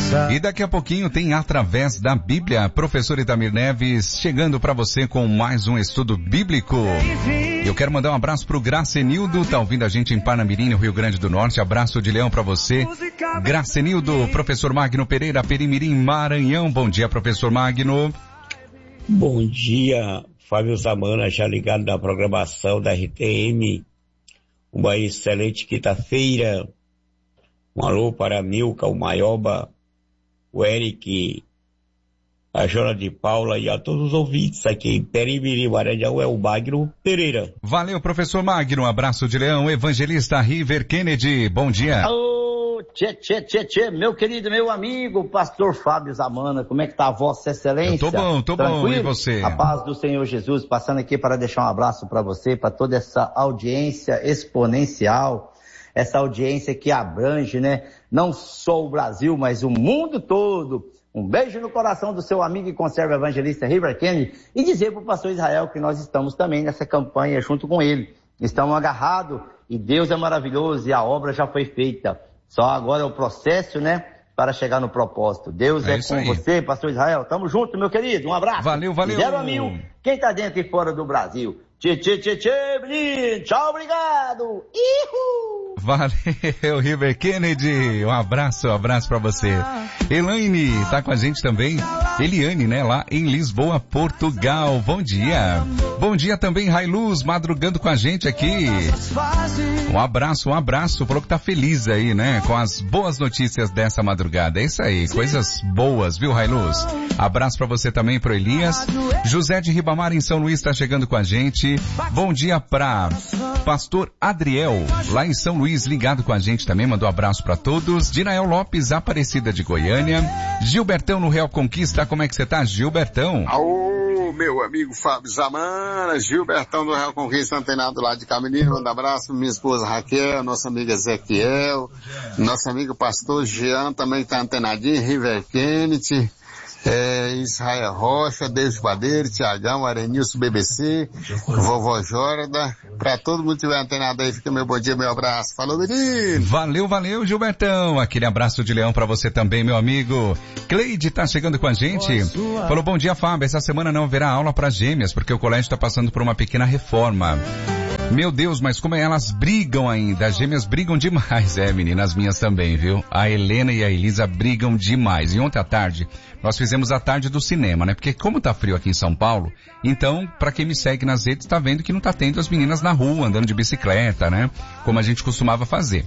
E daqui a pouquinho tem Através da Bíblia, professor Itamir Neves, chegando para você com mais um estudo bíblico. E eu quero mandar um abraço pro Gracenildo, tá ouvindo a gente em Parnamirim, no Rio Grande do Norte. Abraço de leão para você. Gracenildo, professor Magno Pereira, Perimirim, Maranhão. Bom dia, professor Magno. Bom dia, Fábio Zamana, já ligado na programação da RTM. Uma excelente quinta-feira. Um alô para a Milka, o Maioba, o Eric, a Jona de Paula e a todos os ouvintes aqui em Perimirim, Maranhão, é o Magno Pereira. Valeu, professor Magno. Um abraço de leão. Evangelista River Kennedy, bom dia. Alô, tchê, meu querido, meu amigo, pastor Fábio Zamana, como é que tá a vossa excelência? Eu tô bom, e você? A paz do Senhor Jesus, passando aqui para deixar um abraço para você, para toda essa audiência exponencial, essa audiência que abrange, né, não só o Brasil, mas o mundo todo. Um beijo no coração do seu amigo e conserva evangelista River Kennedy e dizer para o pastor Israel que nós estamos também nessa campanha junto com ele. Estamos agarrados e Deus é maravilhoso e a obra já foi feita. Só agora é o processo, né, para chegar no propósito. Deus é com você, pastor Israel. Tamo junto, meu querido. Um abraço. Valeu. 0 a 1000. Quem tá dentro e fora do Brasil? Tchê, menino. Tchau, obrigado. Ihu! Valeu, River Kennedy. Um abraço pra você. Elaine tá com a gente também. Eliane, né, lá em Lisboa, Portugal. Bom dia. Bom dia também, Railuz, madrugando com a gente aqui. Um abraço. Falou que tá feliz aí, né, com as boas notícias dessa madrugada. É isso aí, coisas boas, viu, Railuz? Abraço pra você também, pro Elias. José de Ribamar, em São Luís, tá chegando com a gente. Bom dia pra pastor Adriel, lá em São Luís, ligado com a gente também, mandou um abraço pra todos. Dinael Lopes, Aparecida de Goiânia. Gilbertão no Real Conquista, como é que você tá, Gilbertão? Alô, meu amigo Fábio Zamana, Gilbertão do Real Conquista, antenado lá de Caminho, manda abraço, minha esposa Raquel, nossa amiga Ezequiel, nosso amigo pastor Jean também tá antenadinho, River Kennedy, Israel Rocha, Deus Padeiro, Tiagão, Arenilson, BBC, Vovó Jorda, pra todo mundo que tiver antenado aí, fica meu bom dia, meu abraço. Falou, menino! Valeu, Gilbertão. Aquele abraço de leão pra você também, meu amigo. Cleide tá chegando com a gente. Falou, bom dia, Fábio. Essa semana não haverá aula pra gêmeas, porque o colégio tá passando por uma pequena reforma. Meu Deus, mas como elas brigam ainda, as gêmeas brigam demais, meninas minhas também, viu? A Helena e a Elisa brigam demais. E ontem à tarde, nós fizemos a tarde do cinema, né? Porque como tá frio aqui em São Paulo, então, pra quem me segue nas redes, tá vendo que não tá tendo as meninas na rua, andando de bicicleta, né? Como a gente costumava fazer.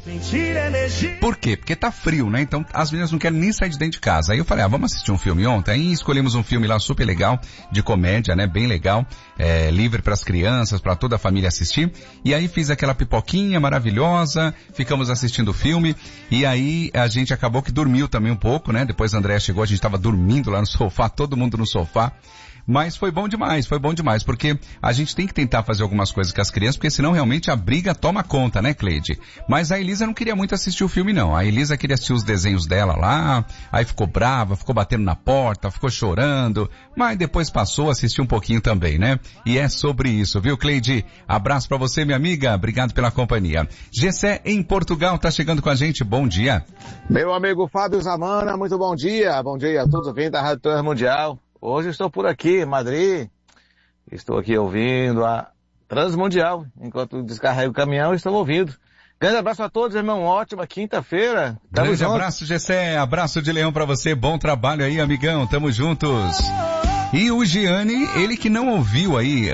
Por quê? Porque tá frio, né? Então, as meninas não querem nem sair de dentro de casa. Aí eu falei, vamos assistir um filme ontem? Aí escolhemos um filme lá super legal, de comédia, né? Bem legal, livre pras crianças, pra toda a família assistir. E aí fiz aquela pipoquinha maravilhosa, ficamos assistindo o filme, e aí a gente acabou que dormiu também um pouco, né? Depois a Andréa chegou, a gente tava dormindo lá no sofá, todo mundo no sofá. Mas foi bom demais, porque a gente tem que tentar fazer algumas coisas com as crianças, porque senão realmente a briga toma conta, né, Cleide? Mas a Elisa não queria muito assistir o filme, não. A Elisa queria assistir os desenhos dela lá, aí ficou brava, ficou batendo na porta, ficou chorando, mas depois passou a assistir um pouquinho também, né? E é sobre isso, viu, Cleide? Abraço pra você, minha amiga, obrigado pela companhia. Gessé, em Portugal, tá chegando com a gente, bom dia. Meu amigo Fábio Zamana, muito bom dia a todos os ouvintes da Rádio Transmundial. Hoje estou por aqui, em Madrid. Estou aqui ouvindo a Transmundial. Enquanto descarrego o caminhão, estou ouvindo. Grande abraço a todos, irmão. Ótima quinta-feira. Grande abraço, Gessé. Abraço de leão pra você. Bom trabalho aí, amigão. Tamo juntos. E o Gianni, ele que não ouviu aí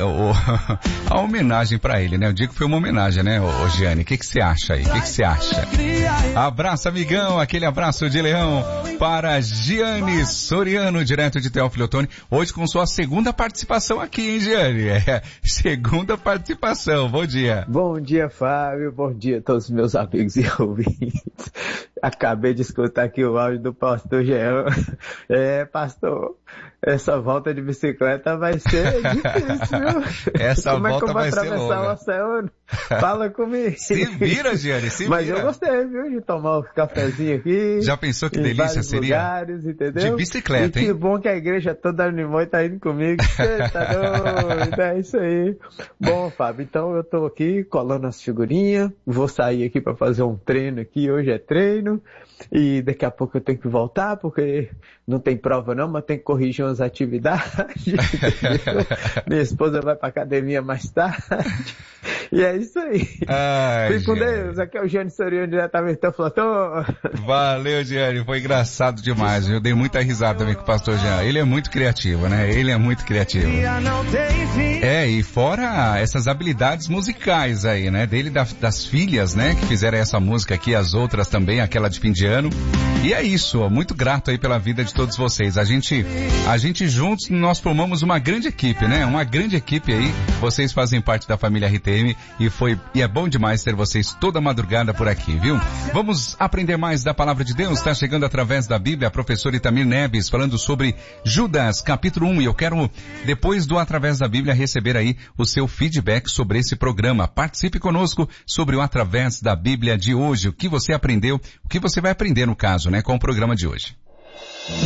a homenagem pra ele, né? Eu digo que foi uma homenagem, né, o Gianni? O que você acha aí? O que você acha? Abraço, amigão. Aquele abraço de leão para Gianni Soriano, direto de Teófilo Otoni. Hoje com sua segunda participação aqui, hein, Gianni? Segunda participação. Bom dia. Bom dia, Fábio. Bom dia a todos os meus amigos e ouvintes. Acabei de escutar aqui o áudio do pastor Jean. Pastor, essa volta de bicicleta vai ser difícil, viu? Essa Como volta vai ser longa. Como é que eu vou atravessar o oceano? Fala comigo. Se vira, Giane, se Mas vira. eu gostei, viu, de tomar um cafezinho aqui. Já pensou que delícia seria? Lugares, entendeu? De bicicleta, e hein? que bom que a igreja toda animou e tá indo comigo. Você tá doido, é isso aí. Bom, Fábio, então eu tô aqui colando as figurinhas, vou sair aqui pra fazer um treino aqui, hoje é treino, e daqui a pouco eu tenho que voltar, porque não tem prova não, mas tem que corrigir umas atividades, entendeu? Minha esposa vai pra academia mais tarde, e é isso aí. Fique com Deus, aqui é o Giane Soriano, diretamente do Platô. Valeu, Giane, foi engraçado demais, eu dei muita risada também com o pastor Jean, ele é muito criativo, né? Ele é muito criativo. E fora essas habilidades musicais aí, né? Dele das filhas, né? Que fizeram essa música aqui, as outras também, aquela de fim de ano. E é isso, muito grato aí pela vida de todos vocês. A gente juntos, nós formamos uma grande equipe, né? Uma grande equipe aí. Vocês fazem parte da família RTM e é bom demais ter vocês toda madrugada por aqui, viu? Vamos aprender mais da palavra de Deus. Está chegando através da Bíblia a professora Itamir Neves falando sobre Judas, capítulo 1. E eu quero, depois do Através da Bíblia, receber aí o seu feedback sobre esse programa. Participe conosco sobre o Através da Bíblia de hoje. O que você aprendeu, o que você vai aprender no caso, né? Com o programa de hoje.